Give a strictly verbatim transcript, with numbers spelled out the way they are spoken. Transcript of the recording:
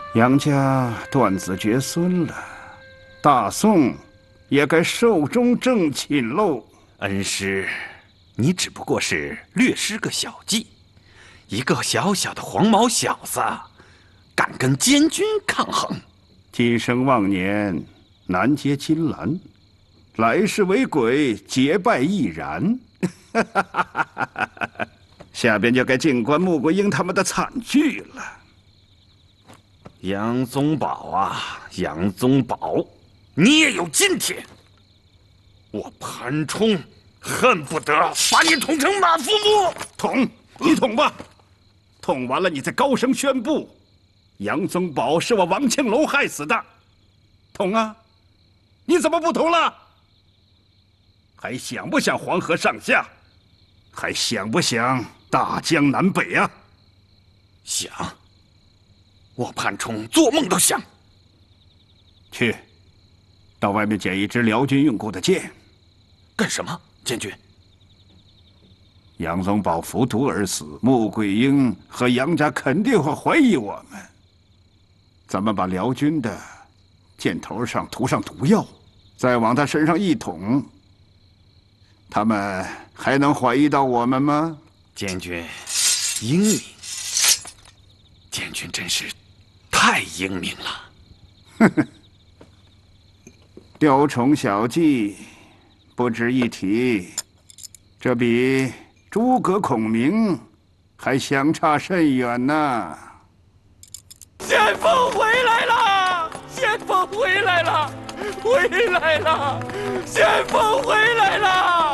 杨家断子绝孙了，大宋也该寿终正寝喽。 恩师，你只不过是略施个小计，一个小小的黄毛小子，敢跟监军抗衡？ 今生忘年，难接金兰；来世为鬼，结拜亦然。下边就该静观穆桂英他们的惨剧了。 杨宗保啊，杨宗保，你也有今天！我潘冲恨不得把你捅成马腹木！ 捅，你捅吧，捅完了你再高声宣布，杨宗保是我王庆龙害死的。捅啊！你怎么不捅了？还想不想黄河上下？还想不想大江南北啊？ 想，我潘冲做梦都想。 去，到外面捡一支辽军用过的剑。 干什么，监军？ 杨宗保服毒而死，穆桂英和杨家肯定会怀疑我们。咱们把辽军的箭头上涂上毒药，再往他身上一捅，他们还能怀疑到我们吗？ 监军英明，监军真是太英明了。 哼哼，雕虫小技不值一提，这比诸葛孔明还相差甚远呢。 先锋回来了！先锋回来了！回来了！先锋回来了！